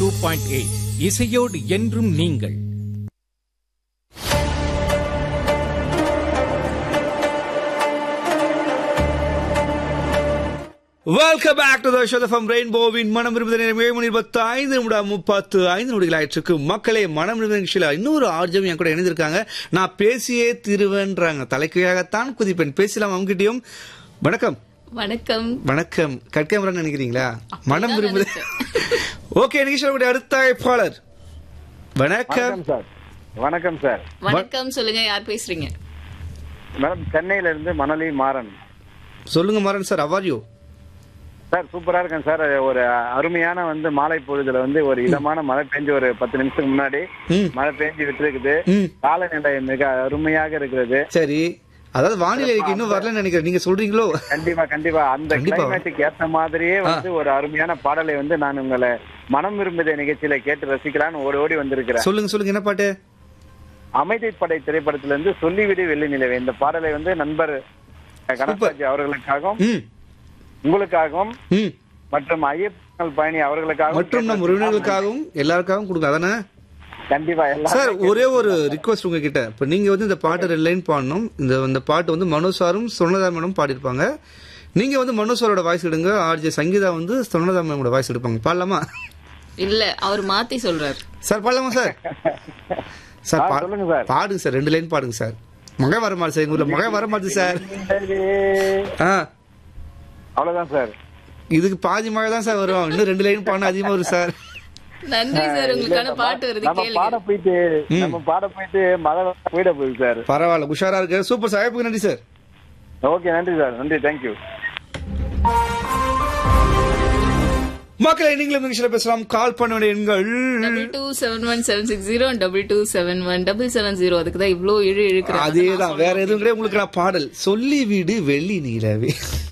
102.8 இசையோடு என்றும் நீங்கள். Welcome back to the show from ரெயின்போவின் மனம் விரும்புத நேரம் 7:35 ஆயிடுச்சு. மக்களே, மனம் விரும்புத நிகழ்ச்சியில இன்னொரு ஆர்ஜம் என் கூட இணைந்திருக்காங்க. நான் பேசியே திருவேன்றாங்க. தலைக்கையாகத்தான் குதிப்பேன். பேசலாம் அவங்ககிட்டயும். வணக்கம். வணக்கம். வணக்கம். கட்கேமரா நினைக்கிறீங்களா? மனம் விரும்புத. ஓகே, நிகழ்ச்சியோட அடுத்த அழைப்பாளர். வணக்கம் சார். வணக்கம் சார். வணக்கம். சொல்லுங்க, யார் பேசுறீங்க? மேடம், சென்னையில இருந்து மணலி மாறன். சொல்லுங்க Maran sir. how are you? Sir சூப்பரா இருக்கேன் சார். ஒரு அருமையான மாலை பொழுதுல ஒரு இதமான மழை பெஞ்சு ஒரு 10 நிமிஷத்துக்கு முன்னாடி மழை பெஞ்சு விட்டு இருக்குது. காலநிலை மிக அருமையாக இருக்கிறது. சரி, அதாவது வானிலை இன்னும் வரலன்னு நினைக்கிறேன். நீங்க சொல்றீங்களோ? கண்டிப்பா கண்டிப்பா. அந்த கிளைமேட்டுக்கு ஏத்த மாதிரியே ஒரு அருமையான பாடலை நான் உங்களை மனம் விரும்புத நிகழ்ச்சியில கேட்டு ரசிக்கலான்னு ஓடி வந்திருக்கிறேன். சொல்லுங்க என்ன பாட்டு? அமைதிப்படை திரைப்படத்துல இருந்து சொல்லிவிடு வெள்ளி நிலவே. இந்த பாடலை நண்பர் கணபதி அவர்களுக்காகவும் உங்களுக்காகவும் மற்றும் ஐயப்பன் பயணி அவர்களுக்காகவும் மற்றும் நம் உறவினர்களுக்காகவும் எல்லாருக்காகவும் கொடுங்க. அதானே? கண்டிப்பா. சார், ஒரே ஒரு ரிக்வஸ்ட் உங்ககிட்ட. இப்ப நீங்க இந்த பாட்டு 2 லைன் பாடணும். இந்த பாட்டு மனோஜ் சாரும் சொன்னதா மேடம் பாடிருப்பாங்க. நீங்க மனோஜ் சாரோட வாய்ஸ் எடுங்க. ஆர்ஜே சங்கீதா சொன்னதா மேமோட வாய்ஸ் எடுப்பாங்க. பாடலாமா? இல்ல, அவர் மாத்தி சொல்றாரு. சார் பாடலாமா சார்? சார் சொல்லுங்க சார். பாடுங்க சார். 2 லைன் பாடுங்க சார். மழை வர மாதிரி சார். எங்க ஊர்ல மழை வர மாதிரி சார். அவ்வளவுதான் சார். இதுக்கு பாதி மழை தான் சார் வரும். இன்னும் 2 லைன் பாடினா அதிகமா வரும் சார். நன்றி சார். உங்களுக்கான பாட்டு வருது, கேளுங்க. பாட போயிட்டு மழை போயிட போகுது சார். பரவாயில்ல, உஷாரா இருக்கு. Super sir. நன்றி சார். ஓகே, நன்றி சார். நன்றி, தேங்க்யூ. மக்களை, நீங்களும் நிகழ்ச்சியில பேசலாம். கால் பண்ண வேண்டிய எண்கள் 227176 22717770. அதுக்குதான் இவ்வளவு இழுக்கிறாங்க. அதேதான், வேற எதுவும் கிடையாது. உங்களுக்கு நான் பாடல் சொல்லி வீடு வெள்ளி நீலவே.